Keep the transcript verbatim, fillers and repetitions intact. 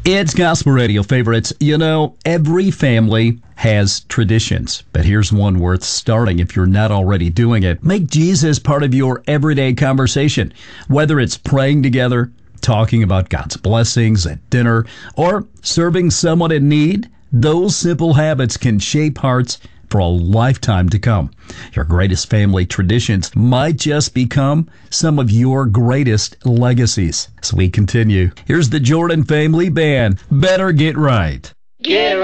It's Gospel Radio favorites. You know, every family has traditions, but here's one worth starting if you're not already doing it. Make Jesus part of your everyday conversation, whether it's praying together, talking about God's blessings at dinner, or serving someone in need. Those simple habits can shape hearts for a lifetime to come. Your greatest family traditions might just become some of your greatest legacies. As we continue, here's the Jordan Family Band. Better Get Right. Get